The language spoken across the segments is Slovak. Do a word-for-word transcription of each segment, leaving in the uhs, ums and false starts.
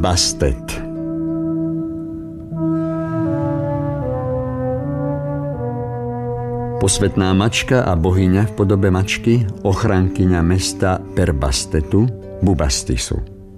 Bastet. Posvetná mačka a bohyňa v podobe mačky, ochrankyňa mesta Perbastetu, Bubastisu.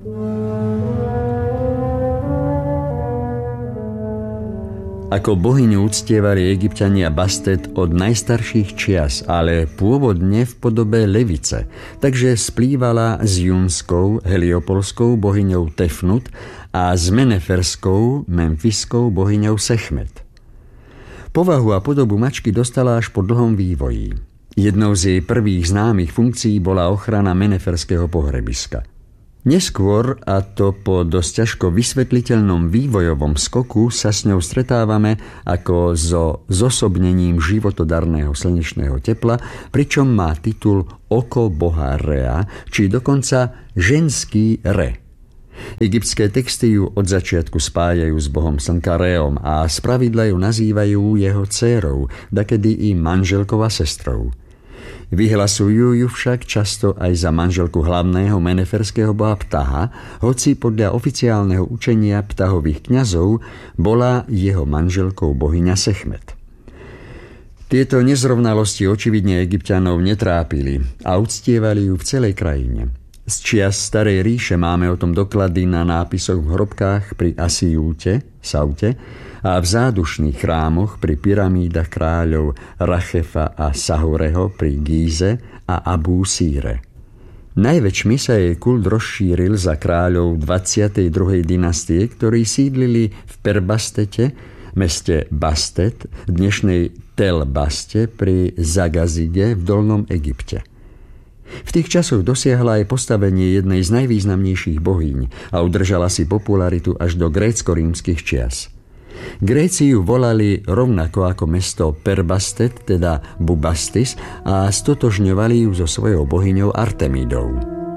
Ako bohyňu uctievali Egypťania Bastet od najstarších čias, ale pôvodne v podobe levice, takže splývala s júnskou, heliopolskou bohyňou Tefnut a s meneferskou, memfiskou bohyňou Sechmet. Povahu a podobu mačky dostala až po dlhom vývoji. Jednou z jej prvých známych funkcií bola ochrana meneferského pohrebiska. Neskôr, a to po dosť ťažko vysvetliteľnom vývojovom skoku, sa s ňou stretávame ako so zosobnením životodarného slnečného tepla, pričom má titul Oko boha Rea, či dokonca ženský Re. Egyptské texty ju od začiatku spájajú s bohom slnka Reom a spravidla ju nazývajú jeho dcérou, dakedy i manželkou a sestrou. Vyhlasujú ju však často aj za manželku hlavného meneferského boha Ptaha, hoci podľa oficiálneho učenia Ptahových kňazov bola jeho manželkou bohyňa Sechmet. Tieto nezrovnalosti očividne Egypťanov netrápili a uctievali ju v celej krajine. Z čias starej ríše máme o tom doklady na nápisoch v hrobkách pri Asijúte, Saute, a v zádušných chrámoch pri pyramídach kráľov Rachefa a Sahureho pri Gíze a Abú Síre. Najväčšmi sa jej kult rozšíril za kráľov dvadsiatej druhej dynastie, ktorí sídlili v Perbastete, meste Bastet, dnešnej Tel Baste pri Zagazide v Dolnom Egypte. V tých časoch dosiahla aj postavenie jednej z najvýznamnejších bohyň a udržala si popularitu až do grécko-rímskych čias. Gréci ju volali rovnako ako mesto Perbastet, teda Bubastis, a stotožňovali ju so svojou bohyňou Artemidou.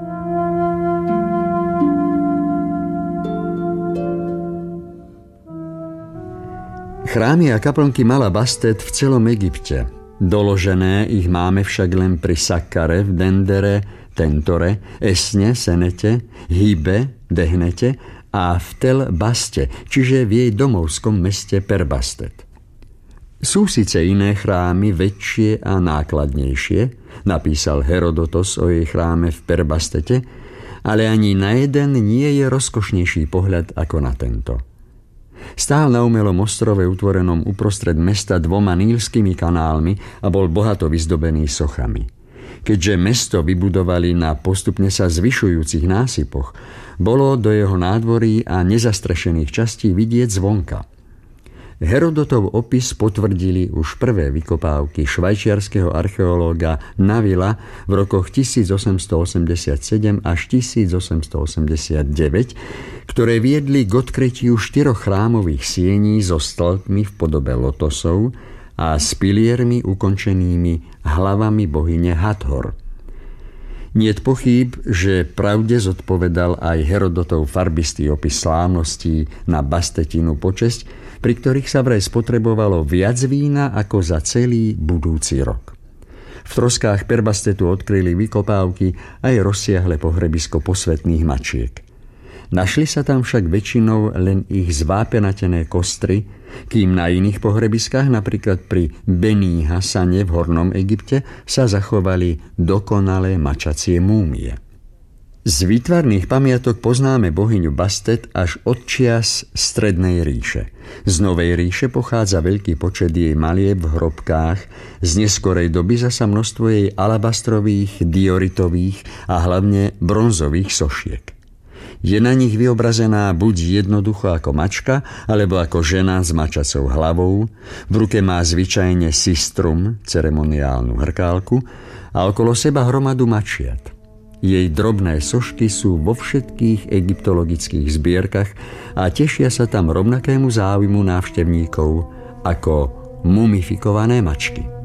Chrámy a kaplnky mala Bastet v celom Egypte. Doložené ich máme však len pri Sakkare, v Dendere, Tentore, Esne, Senete, Hibe, Dehnete a v Tel Baste, čiže v jej domovskom meste Perbastet. Sú síce iné chrámy, väčšie a nákladnejšie, napísal Herodotos o jej chráme v Perbastete, ale ani na jeden nie je rozkošnejší pohľad ako na tento. Stál na umelom ostrove utvorenom uprostred mesta dvoma nílskymi kanálmi a bol bohato vyzdobený sochami. Keďže mesto vybudovali na postupne sa zvyšujúcich násypoch, bolo do jeho nádvorí a nezastrešených častí vidieť zvonka. Herodotov opis potvrdili už prvé vykopávky švajčiarskeho archeológa Navila v rokoch tisícosemstoosemdesiatsedem až tisícosemstoosemdesiatdeväť, ktoré viedli k odkrytiu štyroch chrámových siení so stĺpmi v podobe lotosov a s piliermi ukončenými hlavami bohyne Hathor. Niet pochýb, že pravde zodpovedal aj Herodotov farbistý opis slávností na Bastetinu počesť, pri ktorých sa vraj spotrebovalo viac vína ako za celý budúci rok. V troskách Perbastetu odkryli vykopávky aj rozsiahle pohrebisko posvetných mačiek. Našli sa tam však väčšinou len ich zvápenatené kostry, kým na iných pohrebiskách, napríklad pri Bení Hasane v Hornom Egypte, sa zachovali dokonalé mačacie múmie. Z výtvarných pamiatok poznáme bohyňu Bastet až od čias Strednej ríše. Z Novej ríše pochádza veľký počet jej malieb v hrobkách, z neskorej doby zasa množstvo jej alabastrových, dioritových a hlavne bronzových sošiek. Je na nich vyobrazená buď jednoducho ako mačka, alebo ako žena s mačacou hlavou, v ruke má zvyčajne sistrum, ceremoniálnu hrkálku, a okolo seba hromadu mačiat. Jej drobné sošky sú vo všetkých egyptologických zbierkach a tešia sa tam rovnakému záujmu návštevníkov ako mumifikované mačky.